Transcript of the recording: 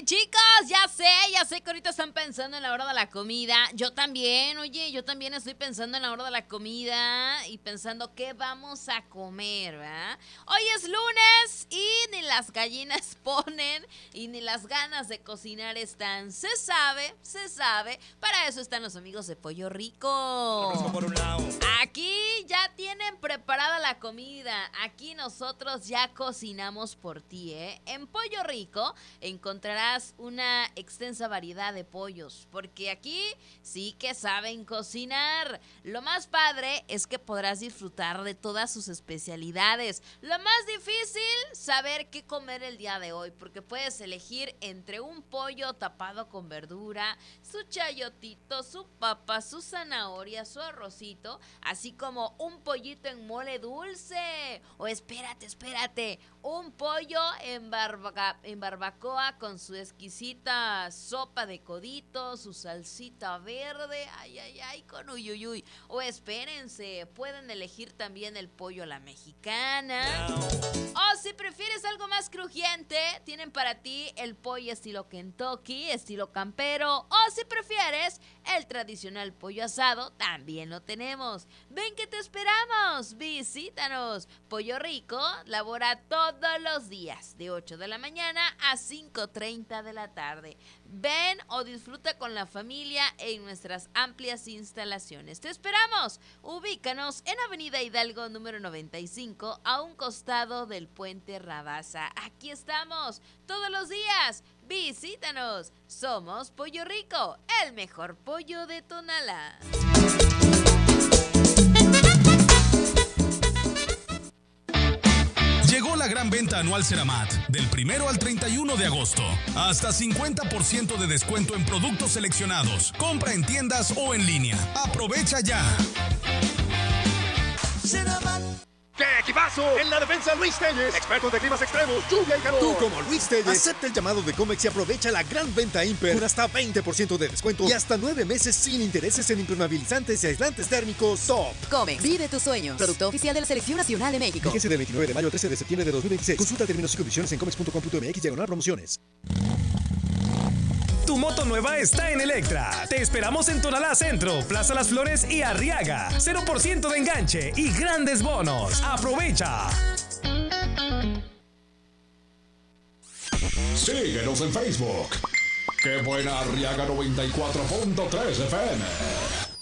chicos, ya sé que ahorita están pensando en la hora de la comida. Yo también, oye, yo también estoy pensando en la hora de la comida y pensando qué vamos a comer, ¿verdad? Hoy es lunes y ni las gallinas ponen y ni las ganas de cocinar están. Se sabe. Para eso están los amigos de Pollo Rico. Por un lado. Aquí ya tienen preparada la comida. Aquí nosotros ya cocinamos por ti, ¿eh? En Pollo Rico encontrarás una extensa variedad de pollos, porque aquí sí que saben cocinar. Lo más padre es que podrás disfrutar de todas sus especialidades. Lo más difícil, saber qué comer el día de hoy, porque puedes elegir entre un pollo tapado con verdura, su chayotito, su papa, su zanahoria, su arrocito, así como un pollito en mole dulce. O espérate, un pollo en barbacoa con su exquisita sopa de codito, su salsita verde, ay, con uyuyuy. O espérense, pueden elegir también el pollo a la mexicana. O si prefieres algo más crujiente, tienen para ti el pollo estilo Kentucky, estilo campero. O si prefieres el tradicional pollo asado, también lo tenemos. Ven que te esperamos, visítanos. Pollo Rico labora todos los días, de 8 de la mañana a 5:30 de la tarde. Ven o disfruta con la familia en nuestras amplias instalaciones. Te esperamos. Ubícanos en Avenida Hidalgo número 95, a un costado del puente Rabasa. Aquí estamos todos los días. Visítanos. Somos Pollo Rico, el mejor pollo de Tonalá. Llegó la gran venta anual Ceramat, del 1 al 31 de agosto. Hasta 50% de descuento en productos seleccionados. Compra en tiendas o en línea. ¡Aprovecha ya! Ceramat. ¡Qué equipazo! En la defensa, Luis Telles, experto de climas extremos, lluvia y calor. Tú, como Luis Telles, acepta el llamado de Comex y aprovecha la gran venta Imper con hasta 20% de descuento y hasta 9 meses sin intereses en impermeabilizantes y aislantes térmicos Top. Comex, vive tus sueños. Producto oficial de la Selección Nacional de México. Fíjese del 29 de mayo al 13 de septiembre de 2026. Consulta términos y condiciones en comex.com.mx/promociones. Tu moto nueva está en Electra. Te esperamos en Tonalá Centro, Plaza Las Flores y Arriaga. 0% de enganche y grandes bonos. ¡Aprovecha! Síguenos en Facebook. ¡Qué buena Arriaga 94.3 FM!